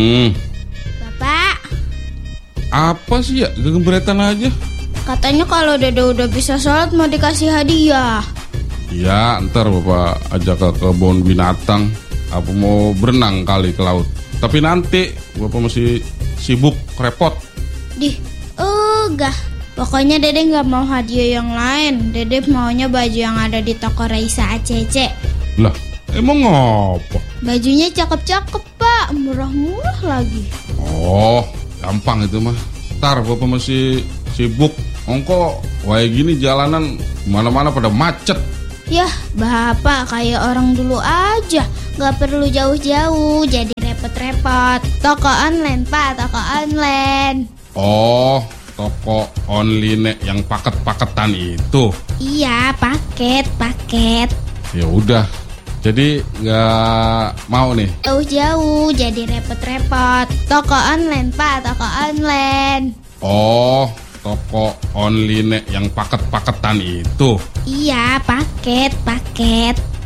Bapak, Apa sih ya? Gegemberetan aja. katanya kalau Dede udah bisa sholat mau dikasih hadiah. Ya, ntar Bapak ajak ke kebun binatang. Apa mau berenang kali ke laut. Tapi nanti Bapak masih sibuk, repot. Enggak. Pokoknya Dede nggak mau hadiah yang lain. Dede maunya baju yang ada di toko Raisa ACC. Lah, emang ngapa? Bajunya cakep-cakep, Pak. Murah-murah lagi. Oh, gampang itu mah. Ntar Bapak masih sibuk. Ongko, kayak gini jalanan mana-mana pada macet. Yah, Bapak kayak orang dulu aja. Nggak perlu jauh-jauh, jadi repot-repot. Toko online, Pak. Toko online. Oh, toko online yang paket-paketan itu. Iya, paket. Ya udah. Jadi nggak mau nih. Jauh-jauh, jadi repot-repot. Toko online, Pak. Toko online. Oh, toko online yang paket-paketan itu. Iya, paket.